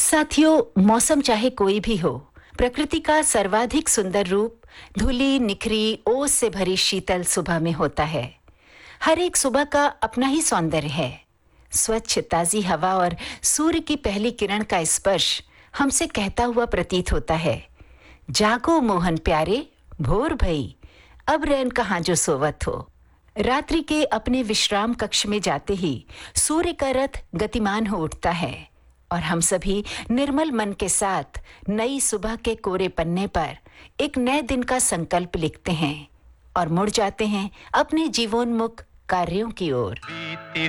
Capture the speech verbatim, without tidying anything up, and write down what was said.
साथियों, मौसम चाहे कोई भी हो, प्रकृति का सर्वाधिक सुंदर रूप धुली निखरी ओस से भरी शीतल सुबह में होता है। हर एक सुबह का अपना ही सौंदर्य है। स्वच्छ ताजी हवा और सूर्य की पहली किरण का स्पर्श हमसे कहता हुआ प्रतीत होता है, जागो मोहन प्यारे, भोर भई, अब रैन कहाँ जो सोवत हो। रात्रि के अपने विश्राम कक्ष में जाते ही सूर्य का रथ गतिमान हो उठता है और हम सभी निर्मल मन के साथ नई सुबह के कोरे पन्ने पर एक नए दिन का संकल्प लिखते हैं और मुड़ जाते हैं अपने जीवनोन्मुख कार्यों की ओर।